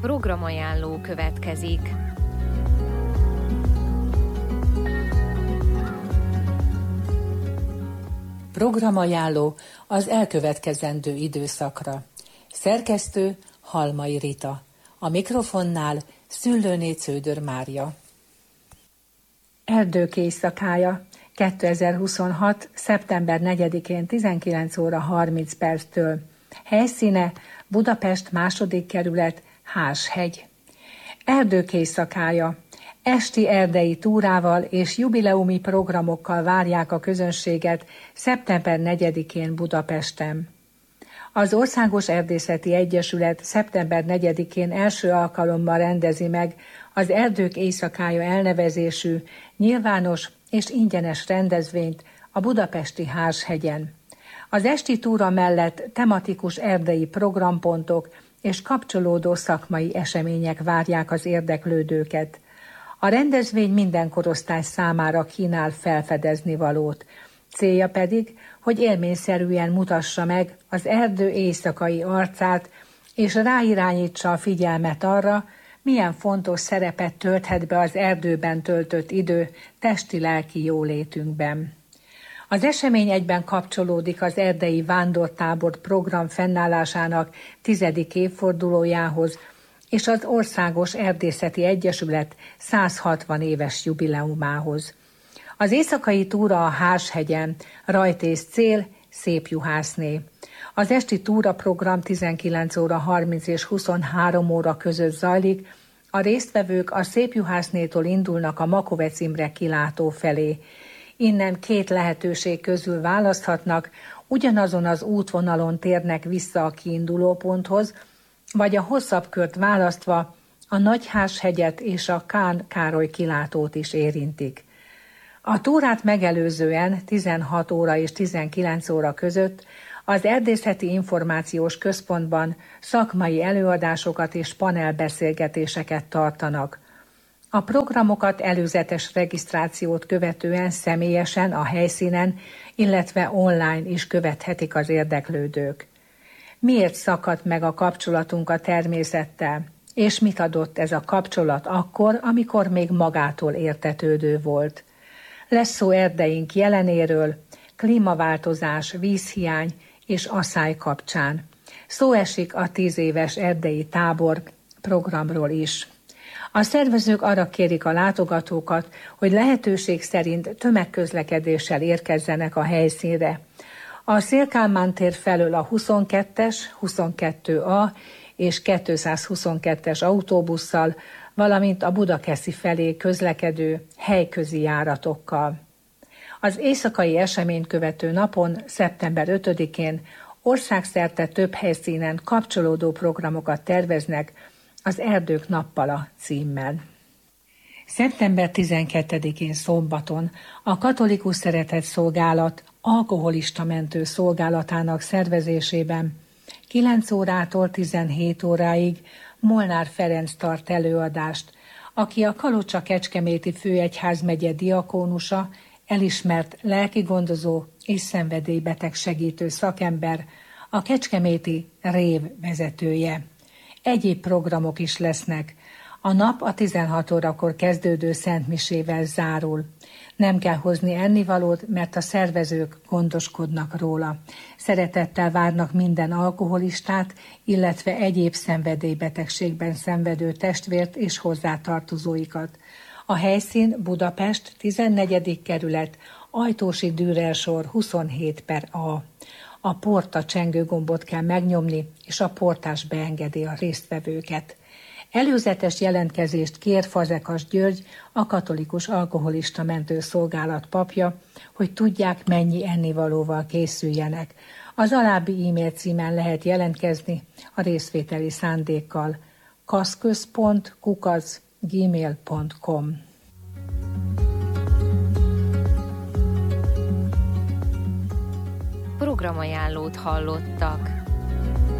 Programajánló következik. Programajánló az elkövetkezendő időszakra. Szerkesztő Halmai Rita. A mikrofonnál Szüllőné Cződör Mária. Erdők éjszakája 2026. szeptember 4-én 19 óra 30 perctől. Helyszíne Budapest második kerület, Hárshegy. Erdők éjszakája. Esti erdei túrával és jubileumi programokkal várják a közönséget szeptember 4-én Budapesten. Az Országos Erdészeti Egyesület szeptember 4-én első alkalommal rendezi meg az Erdők éjszakája elnevezésű nyilvános és ingyenes rendezvényt a budapesti Hárshegyen. Az esti túra mellett tematikus erdei programpontok és kapcsolódó szakmai események várják az érdeklődőket. A rendezvény minden korosztály számára kínál felfedezni valót. Célja pedig, hogy élményszerűen mutassa meg az erdő éjszakai arcát, és ráirányítsa a figyelmet arra, milyen fontos szerepet tölthet be az erdőben töltött idő testi-lelki jólétünkben. Az esemény egyben kapcsolódik az erdei vándortábor program fennállásának 10. évfordulójához, és az Országos Erdészeti Egyesület 160 éves jubileumához. Az éjszakai túra a Hárshegyen, rajt és cél Szépjuhászné. Az esti túraprogram 19 óra 30 és 23 óra között zajlik, a résztvevők a Szépjuhásznétól indulnak a Makovec Imre kilátó felé. Innen 2 lehetőség közül választhatnak, ugyanazon az útvonalon térnek vissza a kiindulóponthoz, vagy a hosszabb kört választva a Nagyhárshegyet és a Kán Károly kilátót is érintik. A túrát megelőzően 16 óra és 19 óra között az Erdészeti Információs Központban szakmai előadásokat és panelbeszélgetéseket tartanak. A programokat előzetes regisztrációt követően személyesen a helyszínen, illetve online is követhetik az érdeklődők. Miért szakadt meg a kapcsolatunk a természettel, és mit adott ez a kapcsolat akkor, amikor még magától értetődő volt? Lesz szó erdeink jelenéről, klímaváltozás, vízhiány és asszály kapcsán. Szó esik a 10 éves erdei tábor programról is. A szervezők arra kérik a látogatókat, hogy lehetőség szerint tömegközlekedéssel érkezzenek a helyszínre. A Széll-Kálmán tér felől a 22-es, 22A és 222-es autóbusszal, valamint a Budakeszi felé közlekedő helyközi járatokkal. Az éjszakai eseményt követő napon, szeptember 5-én országszerte több helyszínen kapcsolódó programokat terveznek az Erdők nappala címmel. Szeptember 12-én szombaton a Katolikus Szeretetszolgálat alkoholista mentő szolgálatának szervezésében 9 órától 17 óráig Molnár Ferenc tart előadást, aki a Kalocsa-Kecskeméti főegyházmegye diakónusa, elismert lelkigondozó és szenvedélybeteg segítő szakember, a kecskeméti rév vezetője. Egyéb programok is lesznek. A nap a 16 órakor kezdődő szentmisével zárul. Nem kell hozni ennivalót, mert a szervezők gondoskodnak róla. Szeretettel várnak minden alkoholistát, illetve egyéb szenvedélybetegségben szenvedő testvért és hozzátartozóikat. A helyszín Budapest 14. kerület, Ajtósi Dürer sor 27/A. A porta csengőgombot kell megnyomni, és a portás beengedi a résztvevőket. Előzetes jelentkezést kér Fazekas György, a Katolikus Alkoholista Mentő Szolgálat papja, hogy tudják, mennyi ennivalóval készüljenek. Az alábbi e-mail címen lehet jelentkezni a részvételi szándékkal: kaszközpont@gmail.com. Programajánlót hallottak.